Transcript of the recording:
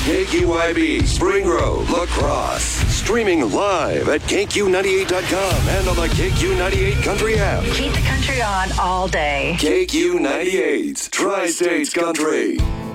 KQYB, Spring Grove, La Crosse. Streaming live at KQ98.com and on the KQ98 Country app. Keep the country on all day. KQ98, Tri-States Country.